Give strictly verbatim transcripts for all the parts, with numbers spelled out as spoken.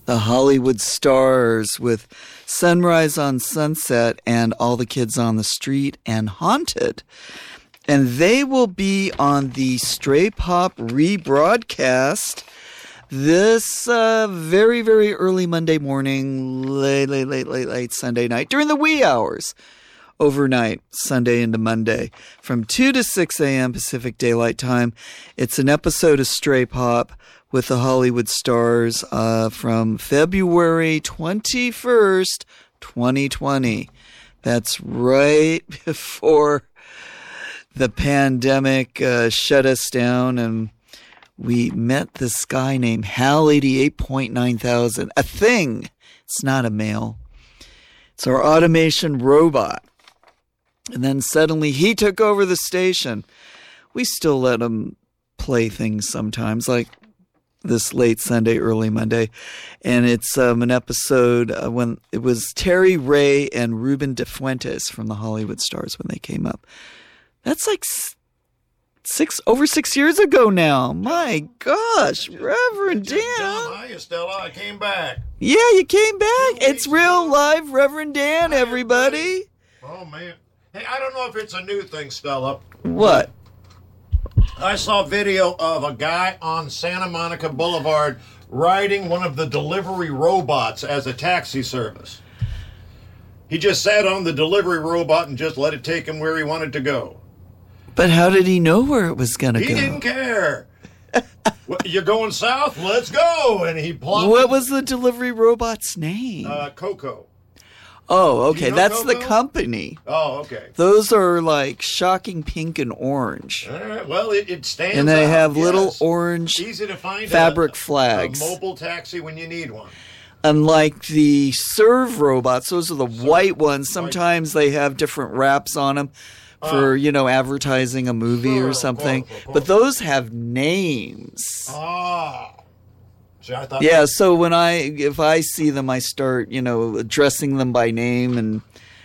the Hollywood Stars with Sunrise on Sunset and All the Kids on the Street and Haunted. And they will be on the Stray Pop rebroadcast this uh, very, very early Monday morning, late, late, late, late, late Sunday night, during the wee hours, overnight, Sunday into Monday, from two to six a.m. Pacific Daylight Time. It's an episode of Stray Pop with the Hollywood Stars uh, from February twenty-first, twenty twenty. That's right before the pandemic uh, shut us down, and we met this guy named Hal eighty-eight point nine thousand. A thing. It's not a male. It's our automation robot. And then suddenly he took over the station. We still let him play things sometimes, like this late Sunday, early Monday. And it's um, an episode uh, when it was Terry Ray and Ruben DeFuentes from the Hollywood Stars when they came up. That's like six over six years ago now. My gosh, Reverend Dan. Hi, Stella. I came back. Yeah, you came back. It's real live, Reverend Dan, everybody. Oh, man. Hey, I don't know if it's a new thing, Stella. What? I saw a video of a guy on Santa Monica Boulevard riding one of the delivery robots as a taxi service. He just sat on the delivery robot and just let it take him where he wanted to go. But how did he know where it was going to go? He didn't care. Well, you're going south? Let's go. And he plopped. What was the delivery robot's name? Uh, Coco. Oh, okay. You know That's Coco? the company. Oh, okay. Those are like shocking pink and orange. All right. Well, it, it stands And they out, have little yes. orange Easy to find fabric a, flags. A mobile taxi when you need one. Unlike the serve robots, those are the serve. white ones. Sometimes white. They have different wraps on them for, uh, you know, advertising a movie sure, or something. Of course, of course. But those have names. Ah. See, I thought yeah, so when I, if I see them, I start, you know, addressing them by name and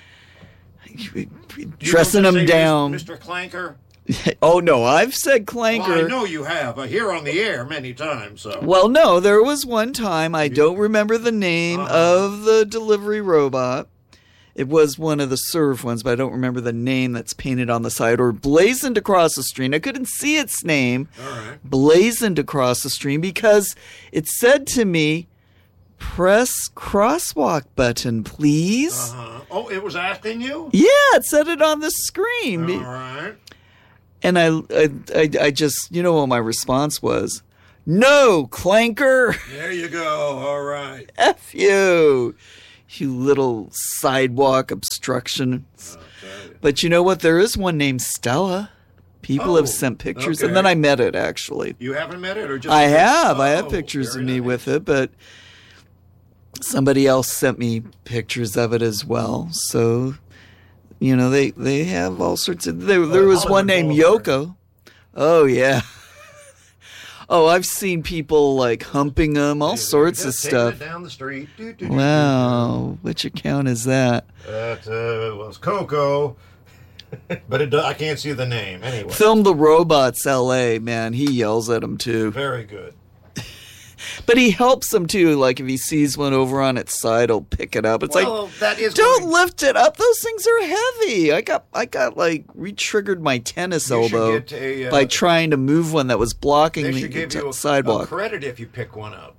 dressing them down. Mister Clanker? Oh, no, I've said Clanker. Well, I know you have. Uh, here on the air many times. So. Well, no, there was one time, I don't remember the name uh-huh. of the delivery robot. It was one of the serve ones, but I don't remember the name that's painted on the side or blazoned across the screen. I couldn't see its name All right. blazoned across the screen because it said to me, press crosswalk button, please. Uh-huh. Oh, it was asking you? Yeah, it said it on the screen. All right. And I, I, I, I just, you know what my response was? No, Clanker. There you go. All right. F you. You little sidewalk obstruction. Okay. But you know what? There is one named Stella. People oh, have sent pictures. okay. And then I met it, actually. You haven't met it? or just? I have. Oh, I have pictures of me nice. with it. But somebody else sent me pictures of it as well. So, you know, they, they have all sorts of... There, there oh, was one named Yoko. Oh, yeah. Oh, I've seen people like humping them, all sorts of stuff. It down the street. Do, do, do, wow, do, do. Which account is that? That uh, was Coco, but it, I can't see the name anyway. Film the Robots L A, man, he yells at them too. Very good. But he helps them too. Like if he sees one over on its side, he'll pick it up. It's well, like, that is don't going... lift it up. Those things are heavy. I got, I got like re-triggered my tennis you elbow a, uh, by trying to move one that was blocking they the should give t- you a, sidewalk. A credit if you pick one up.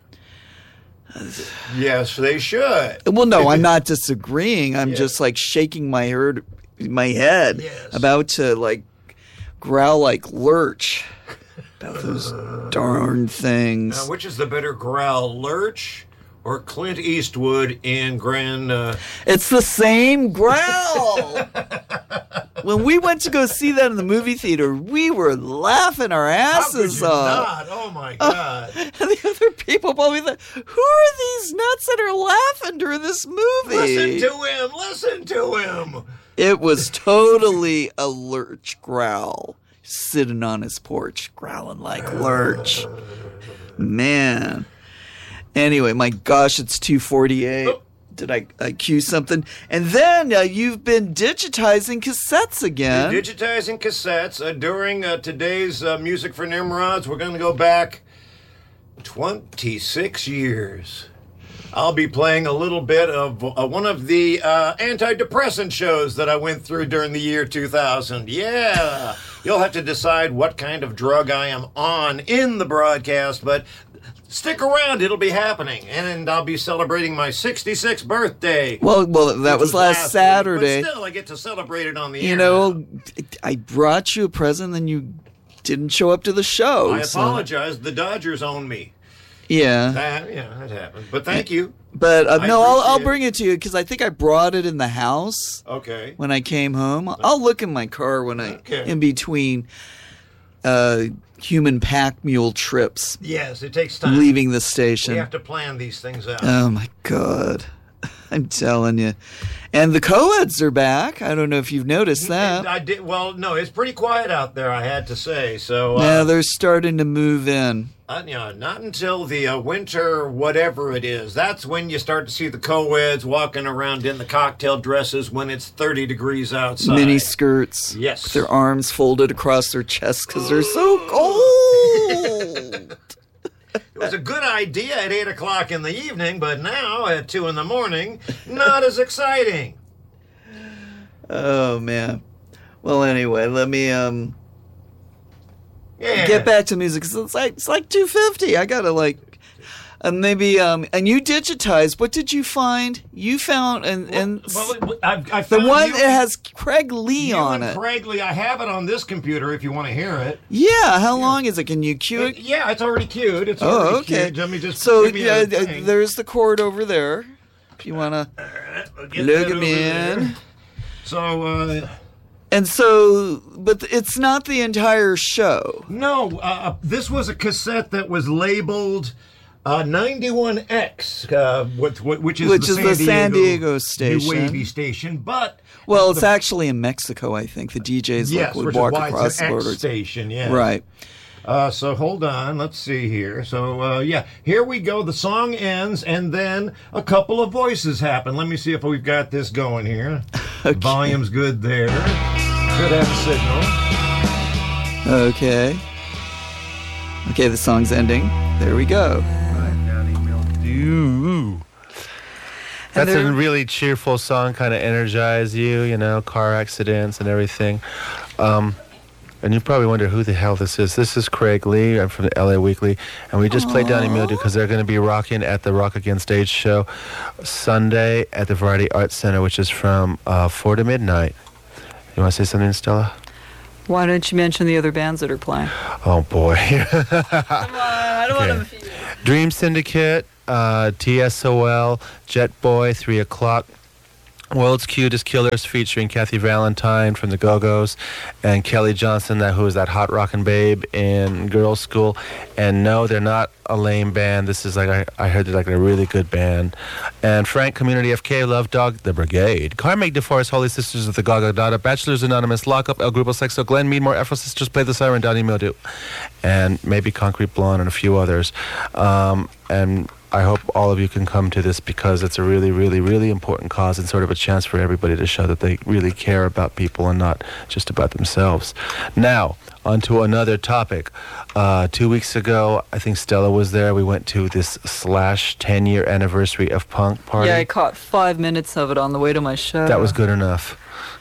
Yes, they should. Well, no, I'm not disagreeing. I'm yes. just like shaking my head, my head yes. about to like growl like Lurch about those darn things. Now, which is the better growl, Lurch or Clint Eastwood in Grand... Uh... It's the same growl. When we went to go see that in the movie theater, we were laughing our asses How could you off. not? Oh, my God. Uh, and the other people probably thought, who are these nuts that are laughing during this movie? Listen to him. Listen to him. It was totally a Lurch growl. Sitting on his porch, growling like Lurch. Man. Anyway, my gosh, it's two forty-eight. Oh. Did I, I cue something? And then uh, you've been digitizing cassettes again. We're digitizing cassettes. Uh, during uh, today's uh, Music for Nimrods, we're going to go back twenty-six years. I'll be playing a little bit of uh, one of the uh, antidepressant shows that I went through during the year two thousand. Yeah. You'll have to decide what kind of drug I am on in the broadcast, but stick around. It'll be happening. And I'll be celebrating my sixty-sixth birthday. Well, well, that was, was last, last Saturday. Week, but still, I get to celebrate it on the you air. You know, I brought you a present, and you didn't show up to the show. I so. apologize. The Dodgers own me. Yeah. That, yeah, that happened. But thank you. But uh, no, I'll, I'll bring it to you because I think I brought it in the house. Okay. When I came home, I'll look in my car when I okay. in between uh, human pack mule trips. Yes, it takes time. Leaving the station. We have to plan these things out. Oh my God, I'm telling you. And the co-eds are back. I don't know if you've noticed that. I did. Well, no, it's pretty quiet out there, I had to say. So. Uh, yeah, uh, they're starting to move in. Uh, you know, not until the uh, winter, whatever it is. That's when you start to see the co-eds walking around in the cocktail dresses when it's thirty degrees outside. Mini skirts. Yes. With their arms folded across their chests because they're so cold. It was a good idea at eight o'clock in the evening, but now at two in the morning, not as exciting. Oh, man. Well, anyway, let me... um. Yeah. Get back to music because it's like it's like two fifty. I gotta like, uh, maybe um. And you digitized. What did you find? You found and and well, well, I, I the found one you, that has Craig Lee you on and it. Craig Lee. I have it on this computer. If you want to hear it. Yeah. How yeah. long is it? Can you cue it? it? Yeah, it's already queued. It's oh, already okay. Queued. Let me just. So give me yeah, a there's the cord over there. If you wanna right, we'll look them in. There. So. uh... And so, but it's not the entire show. No, uh, this was a cassette that was labeled uh, ninety-one X, uh, which, which is which the, is San, the Diego, San Diego station, new wavy station. But well, the, it's actually in Mexico, I think. The D Js yes, like, would which walk is why across it's an the X border. Station, yeah, right. Uh, so hold on, let's see here. So uh, yeah, here we go. The song ends, and then a couple of voices happen. Let me see if we've got this going here. Okay. Volume's good there. Should have a signal. Okay. Okay, the song's ending. There we go. Right, Daddy Mildew. That's a really cheerful song, kind of energize you, you know, car accidents and everything. Um, and you probably wonder who the hell this is. This is Craig Lee. I'm from the L A Weekly. And we just Aww. played Donnie Mildew because they're going to be rocking at the Rock Again stage show Sunday at the Variety Arts Center, which is from uh, four to midnight. You want to say something, Stella? Why don't you mention the other bands that are playing? Oh, boy. Come on, I don't okay. want to... Dream Syndicate, uh, T S O L, Jet Boy, three o'clock. World's Cutest Killers featuring Kathy Valentine from the Go-Go's and Kelly Johnson, that who is that hot rockin' babe in Girls' School. And no, they're not a lame band. This is like, I, I heard they're like a really good band. And Frank, Community F K, Love Dog, The Brigade, Carmeg DeForest, Holy Sisters of the Gaga Dada, Bachelors Anonymous, Lockup, El Grupo Sexo, Glenn Meadmore, Afro Sisters, Play the Siren, Donnie Mildew, and maybe Concrete Blonde and a few others. Um, and I hope all of you can come to this because it's a really, really, really important cause and sort of a chance for everybody to show that they really care about people and not just about themselves. Now, on to another topic. Uh, two weeks ago, I think Stella was there. We went to this Slash ten-year anniversary of punk party. Yeah, I caught five minutes of it on the way to my show. That was good enough.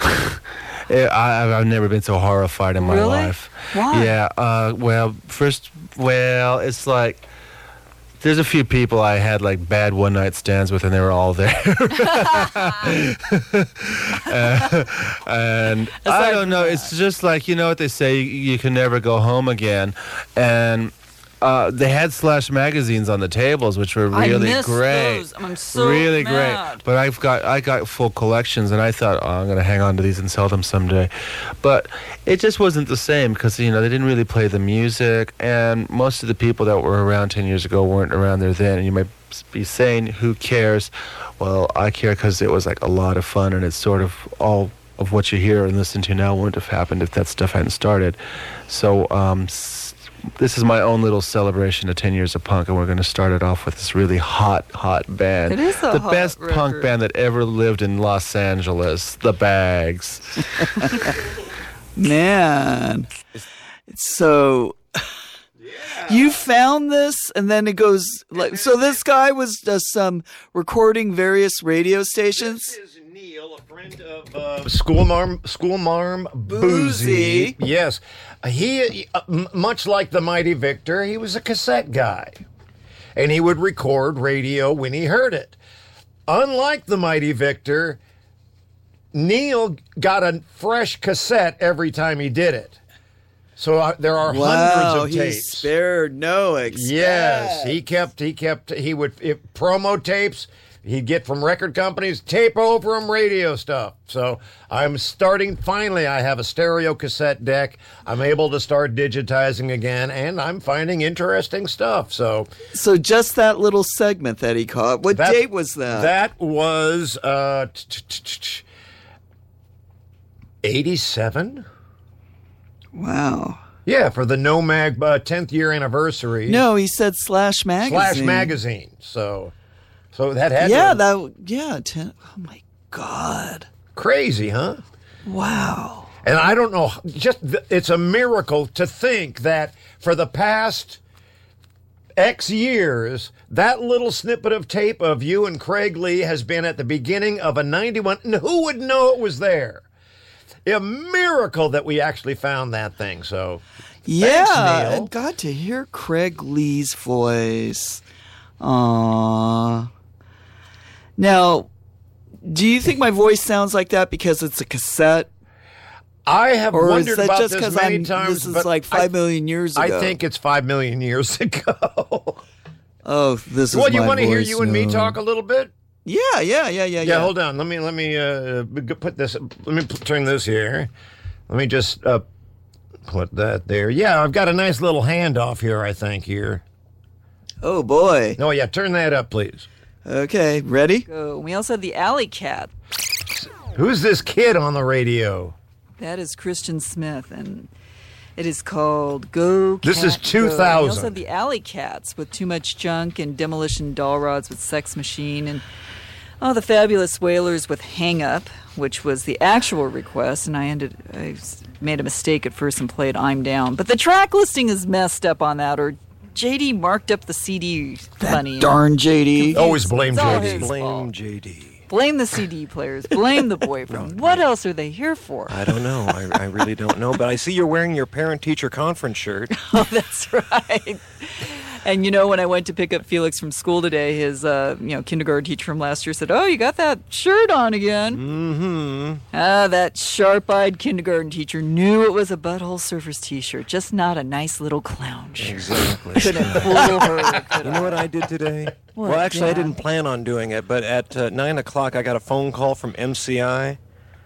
I, I've never been so horrified in my really? life. Why? Yeah, uh, well, first, well, it's like, there's a few people I had like bad one night stands with, and they were all there. uh, and I don't know. It's just like, you know what they say, you, you can never go home again. And uh, they had Slash magazines on the tables, which were really I miss great. Those. I'm so really mad. great. But I've got I got full collections, and I thought, oh, I'm going to hang on to these and sell them someday. But it just wasn't the same because, you know, they didn't really play the music, and most of the people that were around ten years ago weren't around there then. And you might be saying, who cares? Well, I care because it was like a lot of fun, and it's sort of all of what you hear and listen to now wouldn't have happened if that stuff hadn't started. So, um... this is my own little celebration of ten years of punk, and we're going to start it off with this really hot, hot band. It is a the hot best record. punk band that ever lived in Los Angeles, The Bags. Man. So, You found this, and then it goes like. So this guy was just um, recording various radio stations. This is Neil, a friend of uh, School Marm, School Marm Boozy. Boozy. Yes, he uh, m- much like the Mighty Victor, he was a cassette guy, and he would record radio when he heard it. Unlike the Mighty Victor, Neil got a fresh cassette every time he did it. So uh, there are Wow, hundreds of he tapes. spared no expense. Yes, he kept, he kept, he would, if, promo tapes he'd get from record companies, tape over them, radio stuff. So I'm starting, finally, I have a stereo cassette deck. I'm able to start digitizing again, and I'm finding interesting stuff. So So just that little segment that he caught. What that- date was that? That was uh, t- t- t- t- eighty-seven? Wow. Yeah, for the Nomag uh, tenth year anniversary. No, he said slash magazine. Slash magazine. So, so that had Yeah, to, that. Yeah. Ten, oh my God. crazy, huh? Wow. And I don't know, just th- it's a miracle to think that for the past X years, that little snippet of tape of you and Craig Lee has been at the beginning of a ninety-one. And who would know it was there? A miracle that we actually found that thing. So, Yeah, Neil. and got to hear Craig Lee's voice. Aww. Now, do you think my voice sounds like that because it's a cassette? I have Or is wondered that about just this because many times. this is but like I- five million years ago? I think it's five million years ago. Oh, this is Well, you my want to hear voice you and me now. talk a little bit? Yeah, yeah, yeah, yeah, Yeah, yeah. hold on. Let me let me uh, put this. Let me p- turn this here. Let me just uh, put that there. Yeah, I've got a nice little handoff here. I think here. Oh boy. Oh yeah, turn that up, please. Okay, ready? Go. We also had the Alley Cat. Who's this kid on the radio? That is Christian Smith, and it is called Go Cat This is Go. two We thousand. also had the Alley Cats with Too Much Junk and Demolition Doll Rods with Sex Machine, and oh, the Fabulous Wailers with Hang Up, which was the actual request, and I ended I made a mistake at first and played I'm Down. But the track listing is messed up on that, or J D marked up the C D funny. Darn J D. Always blame It's all J D. his Blame fault. J D. Blame the C D players. Blame the boyfriend. What else are they here for? I don't know. I, I really don't know. But I see you're wearing your parent-teacher conference shirt. Oh, that's right. And you know, when I went to pick up Felix from school today, his uh, you know kindergarten teacher from last year said, "Oh, you got that shirt on again." Mm-hmm. Ah, that sharp-eyed kindergarten teacher knew it was a Butthole Surfers T-shirt, just not a nice little clown shirt. Exactly. Couldn't fool her. Could You I? know what I did today? What, well, actually, I Dad? didn't plan on doing it, but at uh, nine o'clock, I got a phone call from M C I.